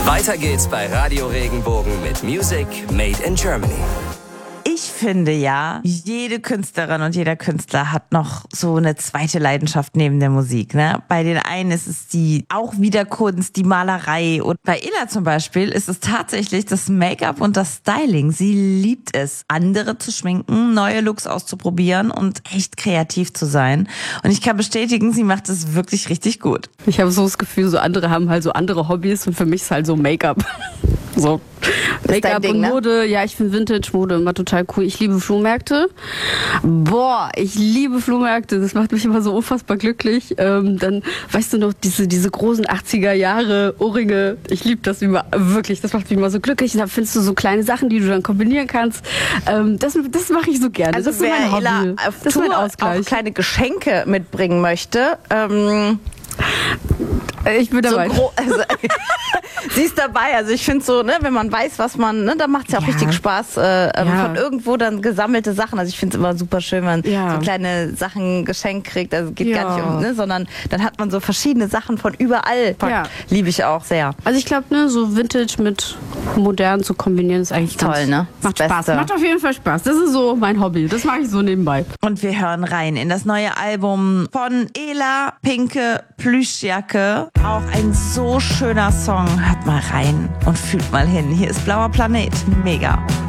Weiter geht's bei Radio Regenbogen mit Music Made in Germany. Ich finde ja, jede Künstlerin und jeder Künstler hat noch so eine zweite Leidenschaft neben der Musik. Ne? Bei den einen ist es die auch wieder Kunst, die Malerei. Und bei Illa zum Beispiel ist es tatsächlich das Make-up und das Styling. Sie liebt es, andere zu schminken, neue Looks auszuprobieren und echt kreativ zu sein. Und ich kann bestätigen, sie macht es wirklich richtig gut. Ich habe so das Gefühl, so andere haben halt so andere Hobbys und für mich ist halt so Make-up. So. Make-up und Mode, ja, ich finde Vintage-Mode immer total cool. Ich liebe Flohmärkte. Boah, ich liebe Flohmärkte. Das macht mich immer so unfassbar glücklich. Dann, weißt du noch, diese großen 80er Jahre Ohrringe. Ich liebe das immer, wirklich. Das macht mich immer so glücklich. Da findest du so kleine Sachen, die du dann kombinieren kannst. Das mache ich so gerne. Also das ist mein Hobby. Ella auf das ist mein Tour Ausgleich. auch kleine Geschenke mitbringen möchte, ich bin dabei. Sie ist dabei. Also ich finde so, ne, wenn man weiß, was man, ne, dann macht es ja auch richtig Spaß, von irgendwo dann gesammelte Sachen. Also ich finde es immer super schön, wenn man so kleine Sachen geschenkt kriegt. Also geht gar nicht um, ne, sondern dann hat man so verschiedene Sachen von überall. Ja. Liebe ich auch sehr. Also ich glaube, ne, so Vintage mit modern zu kombinieren ist eigentlich toll, ne? Macht Spaß. Macht auf jeden Fall Spaß. Das ist so mein Hobby. Das mache ich so nebenbei. Und wir hören rein in das neue Album von Ela, Pinke Plüschjacke. Auch ein so schöner Song. Hört mal rein und fühlt mal hin. Hier ist Blauer Planet. Mega.